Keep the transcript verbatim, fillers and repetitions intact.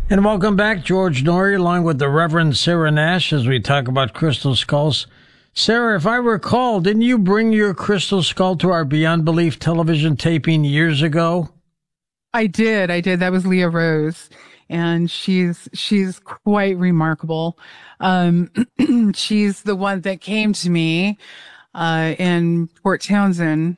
And welcome back, George Noory, along with the Reverend Sarah Nash, as we talk about crystal skulls. Sarah, if I recall, didn't you bring your crystal skull to our Beyond Belief television taping years ago? I did. I did. That was Leah Rose, and she's she's quite remarkable. Um, she's the one that came to me uh, in Port Townsend